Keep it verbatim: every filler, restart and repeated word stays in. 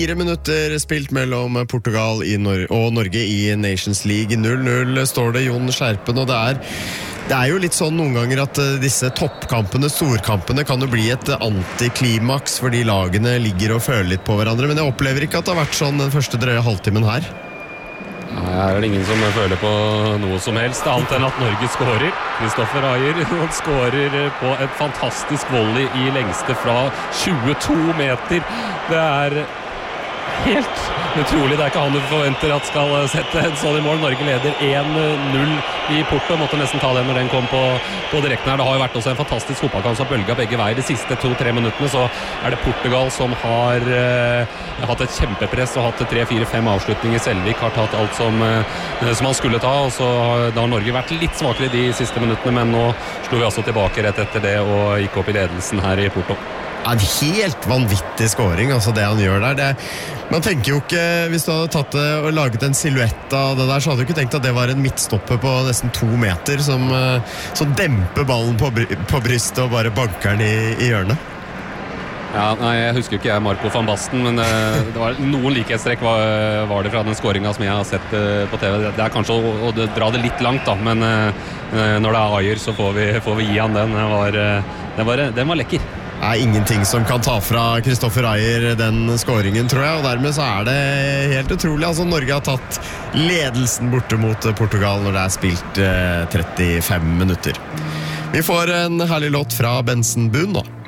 Fire minutter spilt mellom Portugal i Nor- og Norge i Nations League. null null står det, Jon Skjerpen, og det er, det er jo litt sånn noen ganger at uh, disse toppkampene, storkampene, kan jo bli et uh, antiklimaks fordi lagene ligger og føler litt på hverandre, men jeg opplever ikke at det har vært sånn den første drøye halvtimen her. Nei, her er det ingen som føler på noe som helst, annet enn at Norge skårer. Kristoffer Ajer, han skårer på et fantastisk volley i lengste fra tjueto meter. Det er helt utrolig. Det er ikke han du forventer at skal sette en sånn i mål. Norge leder én null i Porto. Måtte nesten ta den når den kom på, på direkten her. Det har jo vært også en fantastisk fotballkamp som har bølget begge veier. De siste to-tre minuttene så er det Portugal som har eh, hatt et kjempepress og hatt tre-fire-fem avslutninger. Selvik har tatt alt som, eh, som han skulle ta, og så har da Norge vært litt svakere de siste minuttene, men nå slo vi altså tilbake rett etter det og gikk opp i ledelsen her i Porto. En helt vanvittig scoring, altså det han gjør der. Det, man tenker jo ikke, hvis du hadde tatt det og laget en silhuett av det der, så hadde du ikke tenkt at det var en midtstopper på nesten to meter som, som demper ballen på, på brystet og bare banker den i, i hjørnet. Ja, nei, jeg husker ikke jeg Marco van Basten, men uh, det var noen likhetstrekk var, var det fra den scoringen som jeg har sett uh, på T V. Det er kanskje å, å dra det litt langt da, men uh, når det er Ajer så får vi, får vi gi han den. Den var, uh, den var, den var lekker. Det er ingenting som kan ta fra Kristoffer Ajer den scoringen, tror jeg, og dermed så er det helt utrolig. Altså, Norge har tatt ledelsen borte mot Portugal når det er spilt uh, trettifem minutter. Vi får en herlig låt fra Benson Boone nå.